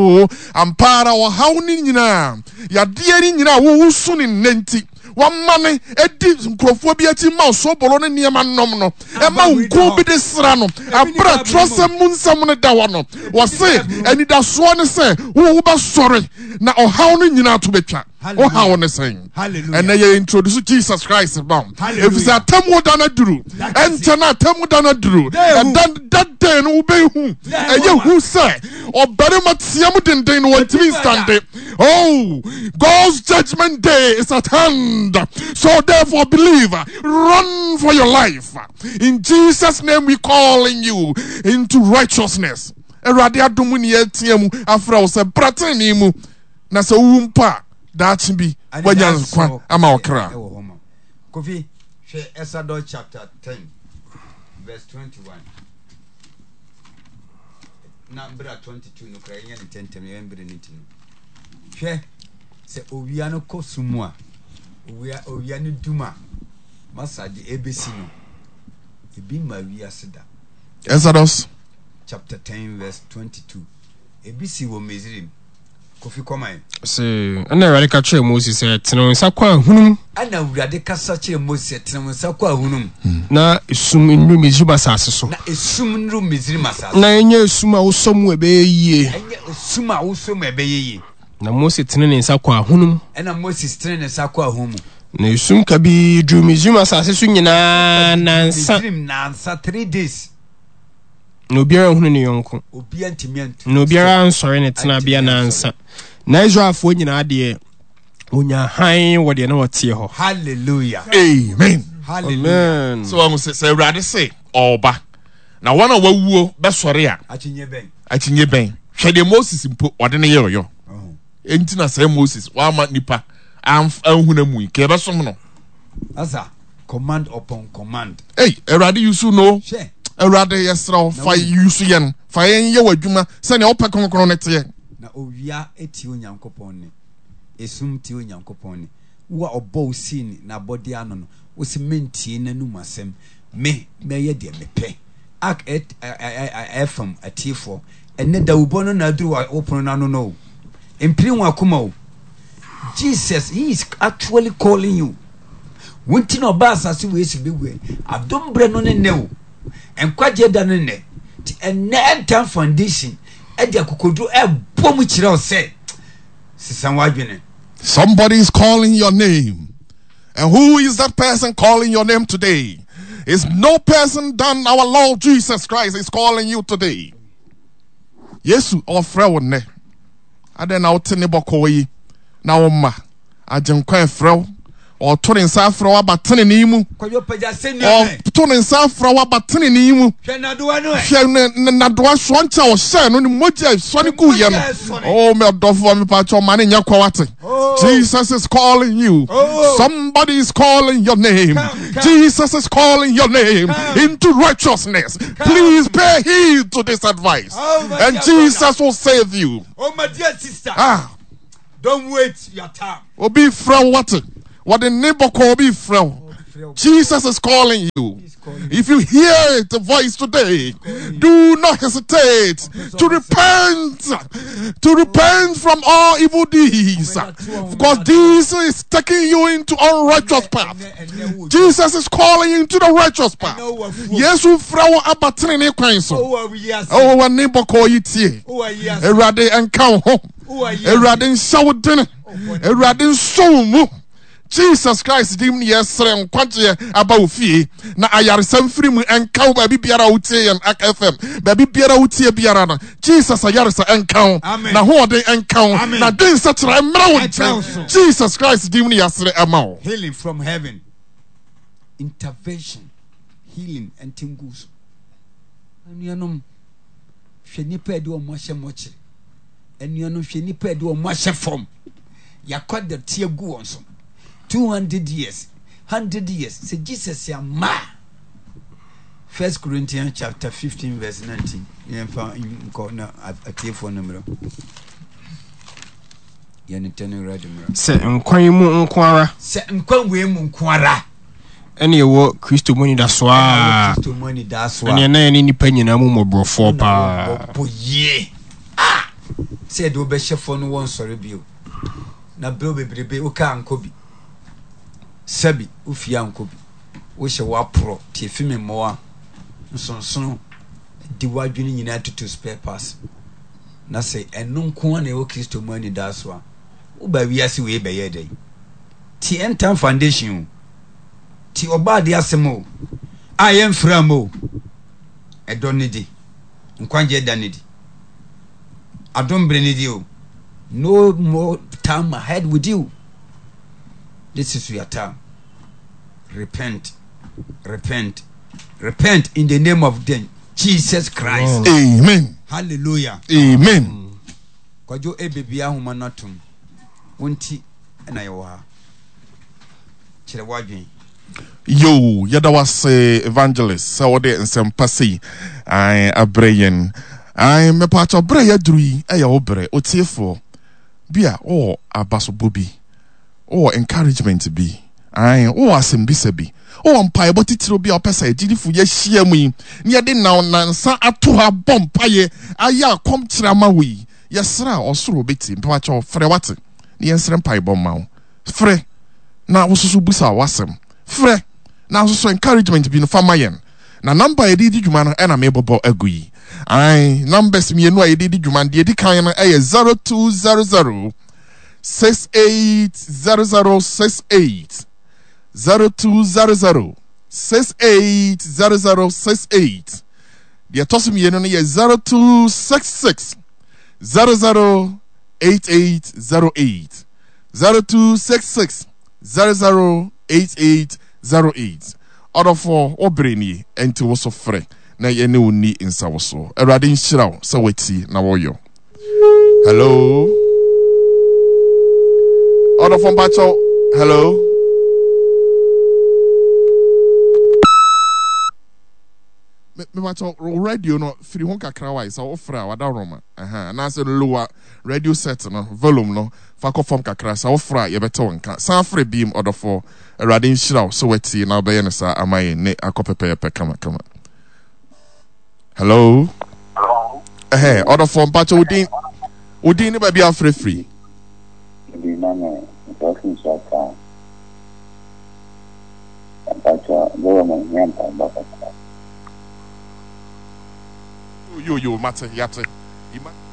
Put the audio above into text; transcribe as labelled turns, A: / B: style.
A: so ampara wo hawni nyina ya de ni nyina wo su ni nenti wamane edi nkrofo bi ati ma so bolo ne niam nom no e ma nko bi de sra no abra trosem munsam ne da wo no wo se eni da so ne se wo ba sore na ohaw no nyina to betwa ohaw ne sen and they introduce Jesus Christ bound if it's a temu dana duru entana temu dana duru and that day no be hu e ye hu say obere matiam denden no wantimi stand. Oh, God's judgment day is at hand. So therefore believe, run for your life. In Jesus' name we calling you into righteousness. Erade adomuni etiemu afra o se bratani mu na se wumpa dachi bi wanyan kwa ama okra.
B: Kofi Exodus chapter 10 verse 21. Number 22 no kra yen 10 yen bre nitino. Hwe se owia no kosumu a owia no duma masade ebesi no ebi ma wia seda.
A: Exodus
B: chapter 10 verse 22 ebisi wo Misrim Kofi Komai
C: se ana wale ka kire Moses e teno nsa kwa hunum
B: ana wurade kasa kire Moses teno nsa kwa hunum
C: na esum nru Misrim asase so
B: na esum nru Misrim asase
C: na enye esum a wosomu ebeye
B: enye esum a wosomu ebeye
C: na Moses tene ne nsa kwa hunum
B: ena Moses tene ne nsa kwa humu
C: na esum ka bi dru Misrim asase so nyina nansa
B: Misrim nansa 3 days
C: no biara hunu ne yonko
B: obia ntimiantu
C: no biara ansore ne tena bia nansa na Israelfo nyina de onya han wo de na wotie ho.
B: Hallelujah,
A: amen,
B: hallelujah.
C: Amen.
A: So I'm say Urade say oba na wana wawuo be sore a achinye ben hwede Moses mpo ode ne yeyo enti na say Moses wa ma nipa anhuna mu ke be som no
B: asa command upon command.
A: Hey, Urade you so know Urade yesra fa yusu yen fa yen ye wadwuma se ne opa konkron ne te
B: na owia eti onyankopon ne esum ti onyankopon ne wo obo sin na body ano no wo se mentie nanum asem me ye de mepe ak fm atifo enne da ubo no na duru open na no empiri wa kuma o Jesus, he is actually calling you. Wunti no ba asase we esi bewe adom bre no ne ne enkwaje da no ne enne enta foundation e dia kokodu e bom kire o se sisan wadwene.
A: Somebody is calling your name. And who is that person calling your name today? It's no person than our Lord Jesus Christ is calling you today. Yesu ofre ne ade na wotene bokoyi na woma ajenkwan frɛ o to nsa frɛ wa batene ni mu
B: kwayo paja senu
A: o to nsa frɛ wa batene ni mu
B: hwe na doa no
A: hwe na doa so ncha o hye no ni moja so ne ku ye no oh me odofo me pa cho mane nya kwawate. Jesus is calling you. Somebody is calling your name. Jesus is calling your name into righteousness. Please pay heed to this advice and Jesus will save you.
B: Oh my dear sister, don't wait your time.
A: Obi frɛ what the neighbor call be frɛ. Jesus is calling you. If you hear the voice today, do not hesitate to repent from all evil deeds, because Jesus is taking you into unrighteous path. Jesus is calling you into the righteous path. Yes, we frau abatene ne kwan so. Oh, when neighbor call you tie. Erade enka ho. Erade nshawdene. Erade nsomu. Jesus Christ dim yesre nkwaje abawfie na ayaresam firi mu enkaw ba bibiara utie yan FM ba bibiara utie biara na Jesus ayaresa enkaw na hoode enkaw na den satra emra won. Jesus Christ dim yesre amaw
B: healing from heaven, intervention, healing and tingus anuanom hwani pa de o mo hye moche anuanom hwani pa de o mo hye fom yakwada tie gu won so 200 years, 100 years. Say Jesus ya ma. 1 Corinthians chapter 15 verse 19. You found a phone number. You need to read them.
C: Say nkwan mu nkwara.
B: Say nkwan we mu nkwara.
C: Ene wo Kristo moni da so a.
B: Kristo moni da so a.
C: Ene na ene nipa nyina mu mobrofo pa.
B: Boye. Ah. say do be chef no won sorry bio na bro bebrebe o ka anko bi sabi ufia anko bi wo hye wa pro tie fi me mo a nsonson di wadwene nyina to spare pass na say eno nko na e wo Kristo mu ani da so a wo ba wiase we be ye dai ti entam foundation ti oba de asemo a ye mfra mo edo ne di nkwanje da ne di adom bre ne di o no more time ahead with you. This is your time. Repent in the name of Jesus Christ.
A: Amen.
B: Hallelujah.
A: Amen.
B: Kwajo ebebi ahoma natum wonti na yewa kire wadwen
A: yo yada was evangelist so de nsempasi ai abreyen ai me pa cho breya drui e ya obre otiefo bia o abaso bobi o encouragement bi ai o asembisa bi o mpa ebo titiro bia opesa ejidifu ye hia mu yi ne de na nansa ato ha bompaye aya kom kirama wi yesra osoro beti mpa cho frɛ wate ne yensre mpa ebo ma wo frɛ na wosusu busa wasem frɛ na wosusu encouragement bi no fama yen na number edidi dwuma no na me bobo agui ai numbers mi enu edidi dwuma de edi kan no 0200 680068 0200 680068 de toss mi enu no 0266 008808 0266 008808 order for obreni enti wo so frɛ na ye ne woni insa wo so awurade nhyiraw sɛ wati na woyo hello order from bacho hello me bacho radio no free hon kakra wai so ofra wada roma na say lower radio set no volume no fa ko form kakra sa ofra ye beta wonka san free beam order for awurade nhyiraw so wati na obeye no sa amaye ne akopepe kama hello order for bacho udin ni ba bia free yo mate yate